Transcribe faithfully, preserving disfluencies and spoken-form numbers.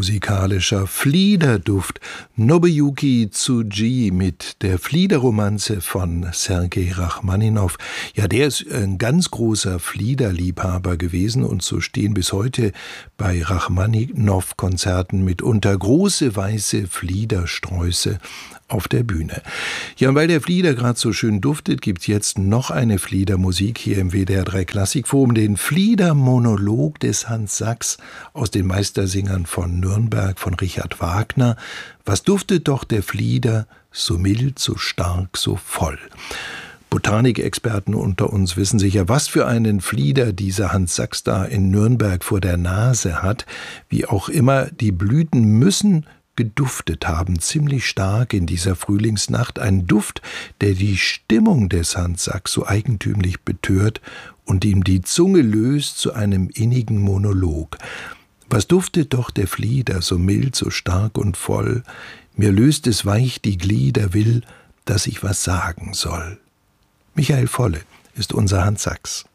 musikalischer Fliederduft. Nobuyuki Tsuji mit der Fliederromanze von Sergei Rachmaninow. Ja, der ist ein ganz großer Fliederliebhaber gewesen und so stehen bis heute bei Rachmaninow-Konzerten mitunter große weiße Fliedersträuße auf der Bühne. Ja, und weil der Flieder gerade so schön duftet, gibt's jetzt noch eine Fliedermusik hier im W D R drei Klassikforum, den Fliedermonolog des Hans Sachs aus den Meistersingern von Nürnberg von Richard Wagner. Was duftet doch der Flieder, so mild, so stark, so voll. Botanikexperten unter uns wissen sicher, was für einen Flieder dieser Hans Sachs da in Nürnberg vor der Nase hat. Wie auch immer, die Blüten müssen geduftet haben, ziemlich stark in dieser Frühlingsnacht. Ein Duft, der die Stimmung des Hans Sachs so eigentümlich betört und ihm die Zunge löst zu einem innigen Monolog. Was duftet doch der Flieder, so mild, so stark und voll? Mir löst es weich die Glieder, will, dass ich was sagen soll. Michael Volle ist unser Hans Sachs.